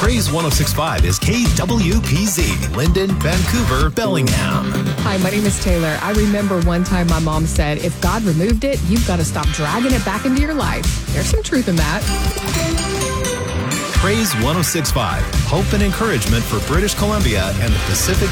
Praise 106.5 is KWPZ, Linden, Vancouver, Bellingham. Hi, my name is Taylor. I remember one time my mom said, if God removed it, you've got to stop dragging it back into your life. There's some truth in that. Praise 106.5, hope and encouragement for British Columbia and the Pacific